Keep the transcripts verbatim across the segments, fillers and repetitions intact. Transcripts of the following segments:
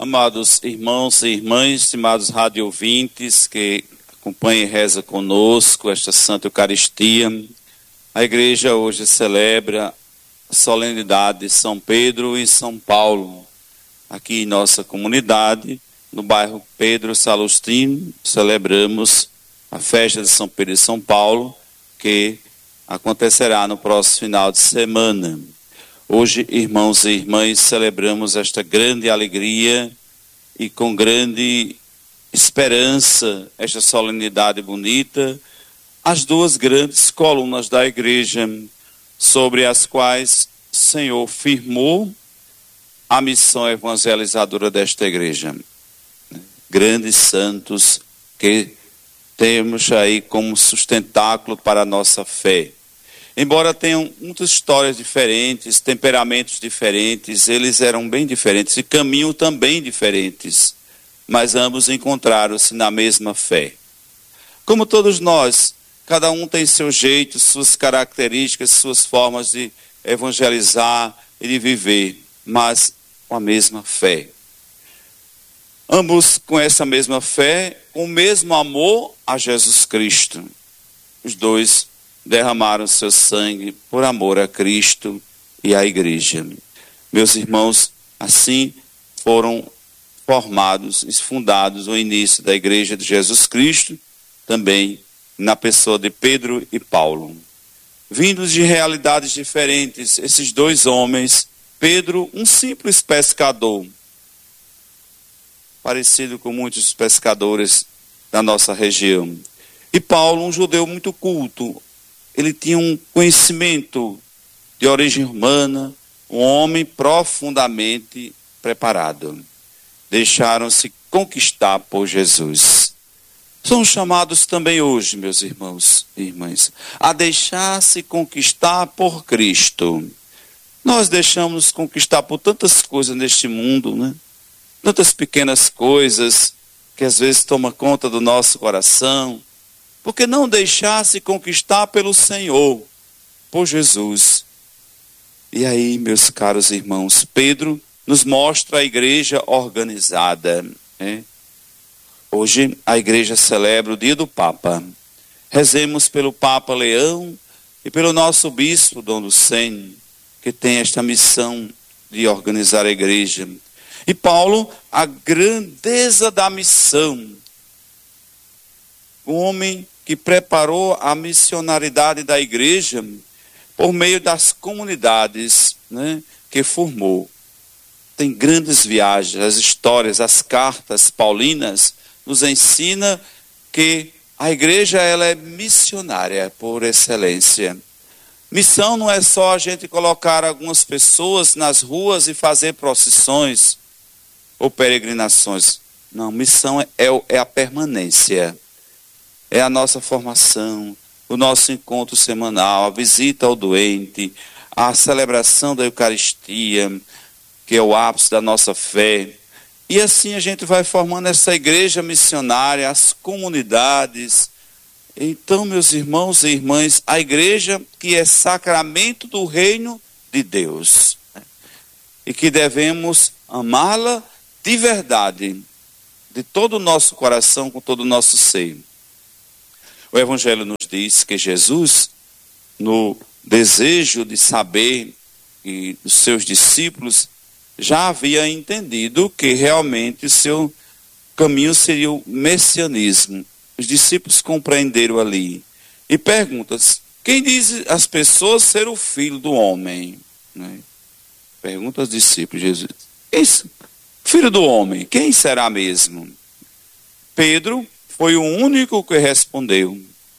Amados irmãos e irmãs, estimados rádio ouvintes que acompanhem e rezam conosco esta Santa Eucaristia, a igreja hoje celebra a solenidade de São Pedro e São Paulo. Aqui em nossa comunidade, no bairro Pedro Salustino, celebramos a festa de São Pedro e São Paulo, que acontecerá no próximo final de semana. Hoje, irmãos e irmãs, celebramos esta grande alegria e com grande esperança, esta solenidade bonita, as duas grandes colunas da igreja, sobre as quais o Senhor firmou a missão evangelizadora desta igreja. Grandes santos que temos aí como sustentáculo para a nossa fé. Embora tenham muitas histórias diferentes, temperamentos diferentes, eles eram bem diferentes e caminham também diferentes, mas ambos encontraram-se na mesma fé. Como todos nós, cada um tem seu jeito, suas características, suas formas de evangelizar e de viver, mas com a mesma fé. Ambos com essa mesma fé, com o mesmo amor a Jesus Cristo. Os dois derramaram seu sangue por amor a Cristo e à igreja. Meus irmãos, assim foram formados e fundados o início da igreja de Jesus Cristo, também na pessoa de Pedro e Paulo. Vindos de realidades diferentes, esses dois homens, Pedro, um simples pescador, parecido com muitos pescadores da nossa região, e Paulo, um judeu muito culto. Ele tinha um conhecimento de origem humana, um homem profundamente preparado. Deixaram-se conquistar por Jesus. São chamados também hoje, meus irmãos e irmãs, a deixar-se conquistar por Cristo. Nós deixamos conquistar por tantas coisas neste mundo, né? Tantas pequenas coisas que às vezes tomam conta do nosso coração. Porque não deixar-se conquistar pelo Senhor, por Jesus. E aí, meus caros irmãos, Pedro nos mostra a igreja organizada. Né? Hoje a igreja celebra o dia do Papa. Rezemos pelo Papa Leão e pelo nosso bispo, Dom Lucênio, que tem esta missão de organizar a igreja. E Paulo, a grandeza da missão. O homem que preparou a missionaridade da igreja por meio das comunidades, né, que formou. Tem grandes viagens, as histórias, as cartas paulinas nos ensina que a igreja ela é missionária por excelência. Missão não é só a gente colocar algumas pessoas nas ruas e fazer procissões ou peregrinações. Não, missão é, é a permanência. É a nossa formação, o nosso encontro semanal, a visita ao doente, a celebração da Eucaristia, que é o ápice da nossa fé. E assim a gente vai formando essa igreja missionária, as comunidades. Então, meus irmãos e irmãs, a igreja que é sacramento do reino de Deus. E que devemos amá-la de verdade, de todo o nosso coração, com todo o nosso ser. O Evangelho nos diz que Jesus, no desejo de saber e os seus discípulos, já havia entendido que realmente o seu caminho seria o messianismo. Os discípulos compreenderam ali. E perguntam: quem diz as pessoas ser o filho do homem? Né? Pergunta aos discípulos, Jesus: Esse, filho do homem, quem será mesmo? Pedro foi o único que respondeu: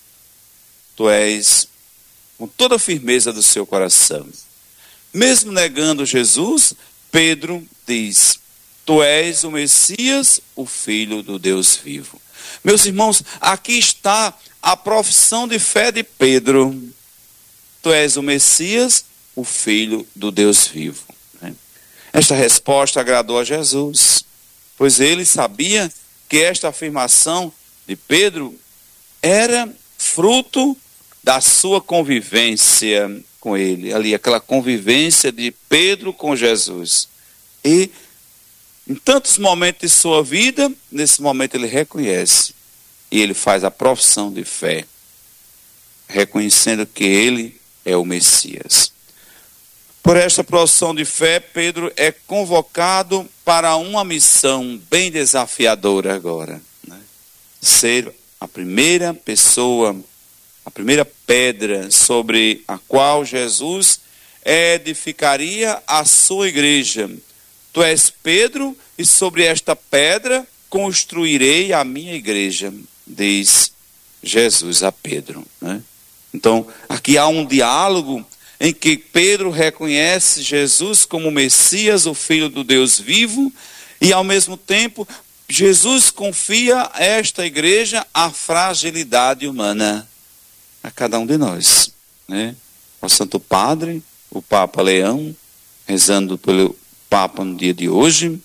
tu és, com toda a firmeza do seu coração. Mesmo negando Jesus, Pedro diz: tu és o Messias, o Filho do Deus vivo. Meus irmãos, aqui está a profissão de fé de Pedro. Tu és o Messias, o Filho do Deus vivo. Esta resposta agradou a Jesus, pois ele sabia que esta afirmação de Pedro era fruto da sua convivência com ele, ali aquela convivência de Pedro com Jesus. E Em tantos momentos de sua vida, nesse momento ele reconhece e ele faz a profissão de fé, reconhecendo que ele é o Messias. Por esta profissão de fé, Pedro é convocado para uma missão bem desafiadora agora, né? Ser a primeira pessoa, a primeira pedra sobre a qual Jesus edificaria a sua igreja. Tu és Pedro, e sobre esta pedra construirei a minha igreja, diz Jesus a Pedro, né? Então, aqui há um diálogo em que Pedro reconhece Jesus como Messias, o Filho do Deus vivo, e ao mesmo tempo Jesus confia a esta igreja a fragilidade humana, a cada um de nós, né? Ao Santo Padre, o Papa Leão, rezando pelo Papa no dia de hoje,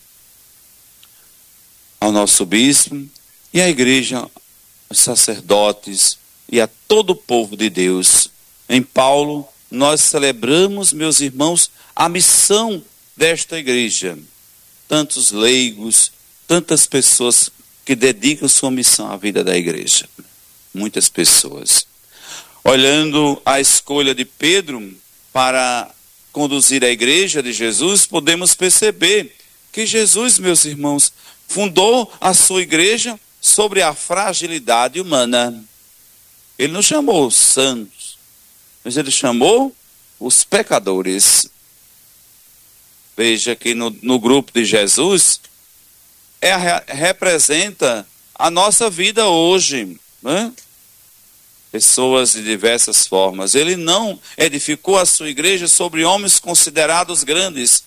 ao nosso bispo e à igreja, os sacerdotes e a todo o povo de Deus. Em Paulo, nós celebramos, meus irmãos, a missão desta igreja. Tantos leigos, tantas pessoas que dedicam sua missão à vida da igreja. Muitas pessoas. Olhando a escolha de Pedro para conduzir a igreja de Jesus, podemos perceber que Jesus, meus irmãos, fundou a sua igreja sobre a fragilidade humana. Ele não chamou os santos, mas ele chamou os pecadores. Veja que no, no grupo de Jesus, é, representa a nossa vida hoje, né? Pessoas de diversas formas. Ele não edificou a sua igreja sobre homens considerados grandes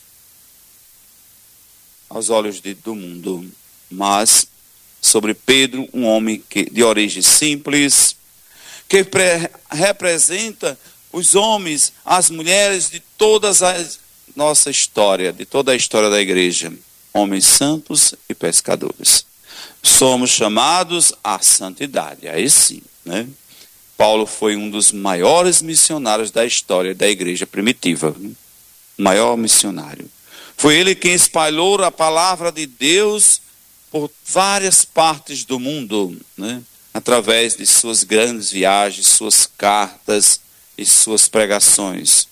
aos olhos de, do mundo, mas sobre Pedro, um homem que, de origem simples, que pre, representa os homens, as mulheres de toda a nossa história, de toda a história da igreja, homens santos e pescadores. Somos chamados à santidade, aí sim, né? Paulo foi um dos maiores missionários da história da igreja primitiva, maior missionário. Foi ele quem espalhou a palavra de Deus por várias partes do mundo, né? Através de suas grandes viagens, suas cartas e suas pregações.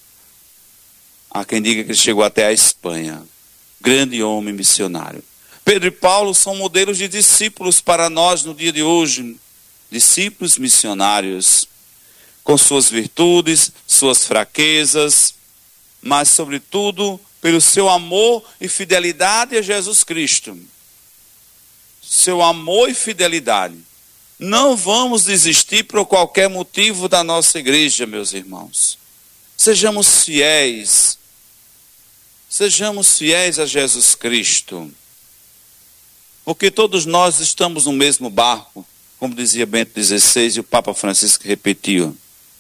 Há quem diga que ele chegou até a Espanha. Grande homem missionário. Pedro e Paulo são modelos de discípulos para nós no dia de hoje. Discípulos missionários, com suas virtudes, suas fraquezas, mas sobretudo pelo seu amor e fidelidade a Jesus Cristo. Seu amor e fidelidade. Não vamos desistir por qualquer motivo da nossa igreja, meus irmãos. Sejamos fiéis. Sejamos fiéis a Jesus Cristo. Porque todos nós estamos no mesmo barco. Como dizia Bento dezesseis e o Papa Francisco repetiu.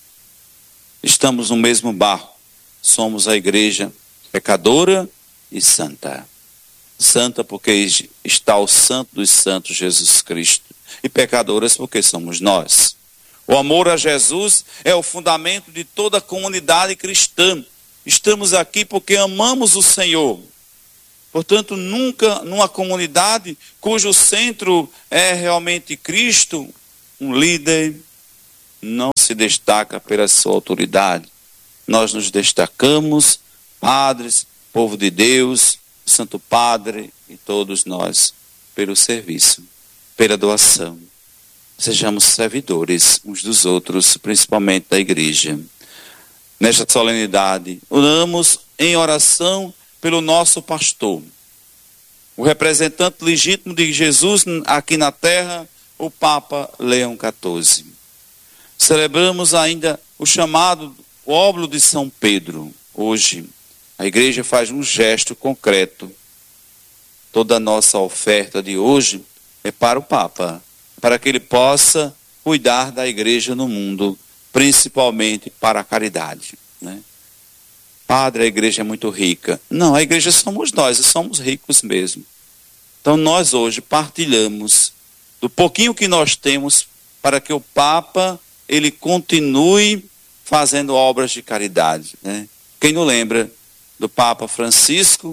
Estamos no mesmo barco. Somos a igreja pecadora e santa. Santa porque está o santo dos santos, Jesus Cristo. E pecadoras porque somos nós. O amor a Jesus é o fundamento de toda a comunidade cristã. Estamos aqui porque amamos o Senhor. Portanto, nunca numa comunidade cujo centro é realmente Cristo, um líder não se destaca pela sua autoridade. Nós nos destacamos, padres, povo de Deus, Santo Padre e todos nós, pelo serviço, pela doação. Sejamos servidores uns dos outros, principalmente da igreja. Nesta solenidade, oramos em oração pelo nosso pastor, o representante legítimo de Jesus aqui na terra, o Papa Leão quatorze. Celebramos ainda o chamado, o óbolo de São Pedro. Hoje, a igreja faz um gesto concreto. Toda a nossa oferta de hoje é para o Papa, para que ele possa cuidar da igreja no mundo, principalmente para a caridade, né? Padre, a igreja é muito rica. Não, a igreja somos nós e somos ricos mesmo. Então nós hoje partilhamos do pouquinho que nós temos para que o Papa, ele continue fazendo obras de caridade, né? Quem não lembra do Papa Francisco,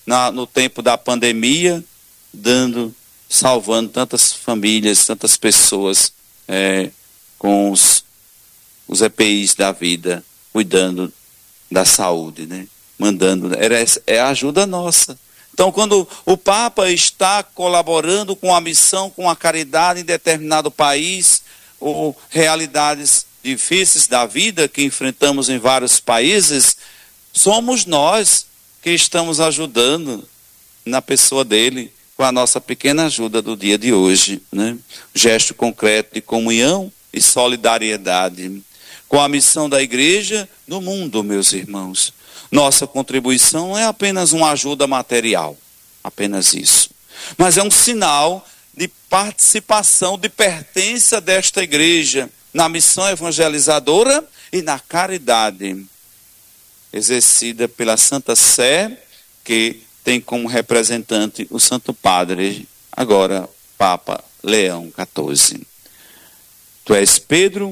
na, no tempo da pandemia, dando, salvando tantas famílias, tantas pessoas é, com os, os E P Is da vida, cuidando da saúde, né? Mandando, era, é a ajuda nossa. Então, quando o Papa está colaborando com a missão, com a caridade em determinado país, ou realidades difíceis da vida que enfrentamos em vários países, somos nós que estamos ajudando na pessoa dele, com a nossa pequena ajuda do dia de hoje, né? Gesto concreto de comunhão e solidariedade com a missão da igreja no mundo, meus irmãos. Nossa contribuição não é apenas uma ajuda material, apenas isso, mas é um sinal de participação, de pertença desta igreja na missão evangelizadora e na caridade exercida pela Santa Sé, que tem como representante o Santo Padre, agora Papa Leão quatorze. Tu és Pedro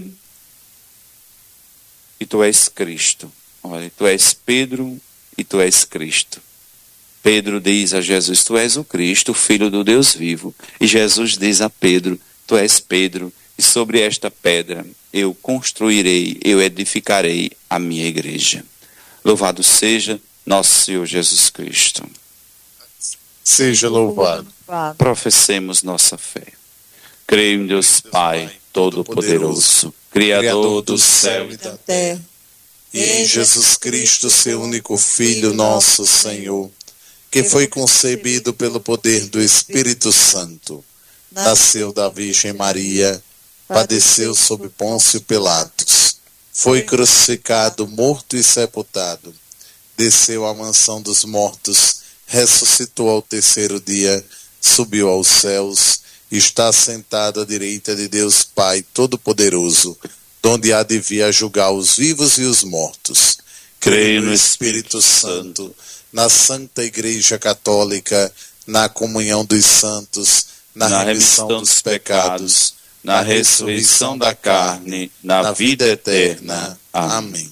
e tu és Cristo. Olha, tu és Pedro e tu és Cristo. Pedro diz a Jesus, tu és o Cristo, o Filho do Deus vivo. E Jesus diz a Pedro, tu és Pedro, e sobre esta pedra eu construirei, eu edificarei a minha igreja. Louvado seja nosso Senhor Jesus Cristo. Seja louvado. Professemos nossa fé. Creio em Deus Pai Todo-Poderoso, Criador do céu e da terra, e em Jesus Cristo, seu único Filho, nosso Senhor, que foi concebido pelo poder do Espírito Santo, nasceu da Virgem Maria, padeceu sob Pôncio Pilatos, foi crucificado, morto e sepultado, desceu à mansão dos mortos, ressuscitou ao terceiro dia, subiu aos céus, está sentado à direita de Deus Pai Todo-Poderoso, donde há de vir a julgar os vivos e os mortos. Creio no Espírito Santo, na Santa Igreja Católica, na comunhão dos santos, na, na remissão dos pecados, na ressurreição da carne, na vida eterna. Amém.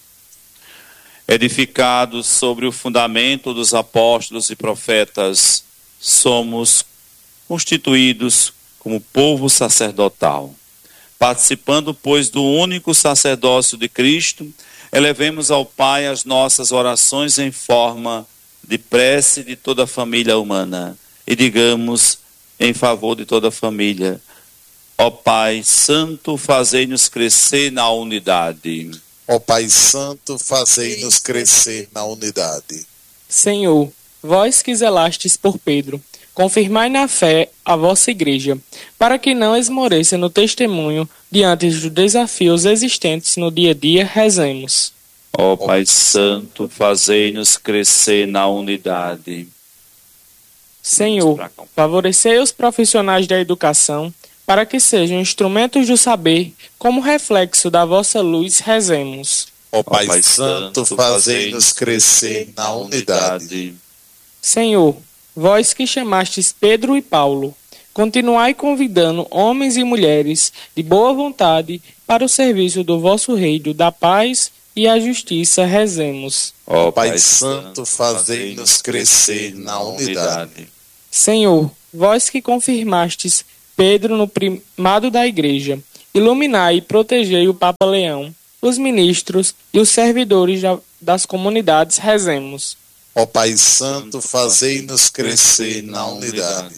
Edificados sobre o fundamento dos apóstolos e profetas, somos constituídos como povo sacerdotal. Participando, pois, do único sacerdócio de Cristo, elevemos ao Pai as nossas orações em forma de prece de toda a família humana e digamos em favor de toda a família: ó Pai Santo, fazei-nos crescer na unidade. Ó Pai Santo, fazei-nos crescer na unidade. Senhor, vós que zelastes por Pedro, confirmai na fé a vossa igreja, para que não esmoreça no testemunho diante dos desafios existentes no dia a dia, rezemos. Ó Pai Santo, fazei-nos crescer na unidade. Senhor, favorecei os profissionais da educação, para que sejam instrumentos do saber, como reflexo da vossa luz, rezemos. Ó Pai, Pai Santo, fazei-nos crescer na unidade. Senhor, vós que chamastes Pedro e Paulo, continuai convidando homens e mulheres de boa vontade para o serviço do vosso reino da paz e a justiça, rezemos. Ó Pai Santo, fazei-nos crescer na unidade. Senhor, vós que confirmastes Pedro no primado da igreja, iluminai e protegei o Papa Leão, os ministros e os servidores das comunidades, rezemos. Ó Pai Santo, fazei-nos crescer na unidade.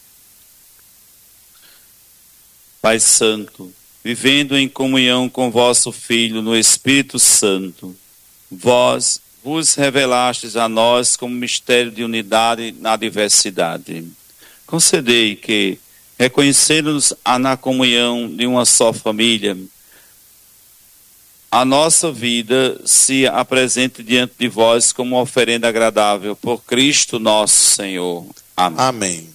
Pai Santo, vivendo em comunhão com vosso Filho no Espírito Santo, vós vos revelastes a nós como mistério de unidade na diversidade. Concedei que, reconhecendo-nos na comunhão de uma só família, a nossa vida se apresente diante de vós como uma oferenda agradável por Cristo nosso Senhor. Amém. Amém.